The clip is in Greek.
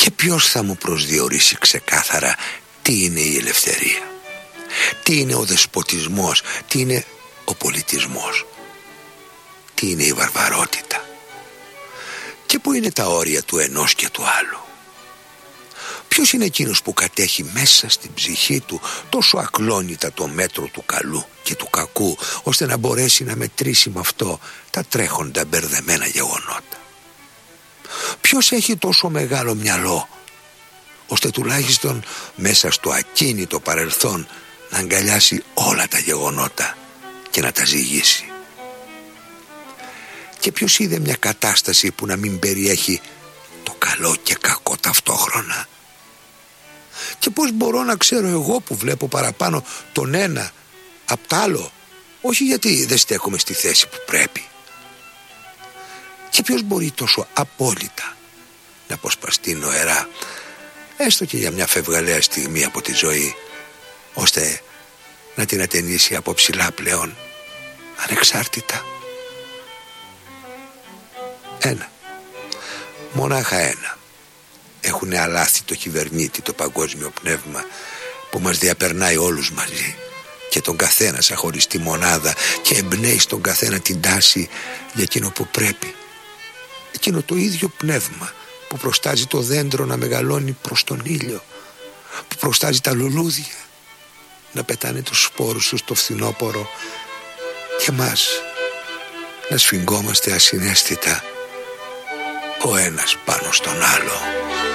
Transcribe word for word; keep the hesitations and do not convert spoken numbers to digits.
Και ποιος θα μου προσδιορίσει ξεκάθαρα τι είναι η ελευθερία, τι είναι ο δεσποτισμός, τι είναι ο πολιτισμός, τι είναι η βαρβαρότητα και πού είναι τα όρια του ενός και του άλλου. Ποιος είναι εκείνος που κατέχει μέσα στην ψυχή του τόσο ακλόνητα το μέτρο του καλού και του κακού, ώστε να μπορέσει να μετρήσει με αυτό τα τρέχοντα μπερδεμένα γεγονότα? Ποιος έχει τόσο μεγάλο μυαλό, ώστε τουλάχιστον μέσα στο ακίνητο παρελθόν να αγκαλιάσει όλα τα γεγονότα και να τα ζυγίσει? Και ποιος είδε μια κατάσταση που να μην περιέχει το καλό και κακό ταυτόχρονα? Και πώς μπορώ να ξέρω εγώ που βλέπω παραπάνω τον ένα απ' τ' άλλο, όχι γιατί δεν στέκομαι στη θέση που πρέπει? Και ποιος μπορεί τόσο απόλυτα να αποσπαστεί νοερά, έστω και για μια φευγαλαία στιγμή από τη ζωή, ώστε να την ατενίσει από ψηλά πλέον, ανεξάρτητα? Ένα, μονάχα ένα, έχουνε αλάθει το κυβερνήτη, το παγκόσμιο πνεύμα που μας διαπερνάει όλους μαζί και τον καθένα σαν χωριστή μονάδα και εμπνέει στον καθένα την τάση για εκείνο που πρέπει. Εκείνο το ίδιο πνεύμα που προστάζει το δέντρο να μεγαλώνει προς τον ήλιο, που προστάζει τα λουλούδια να πετάνε τους σπόρους τους το φθινόπωρο και μας να σφιγγόμαστε ασυναίσθητα ο ένας πάνω στον άλλο.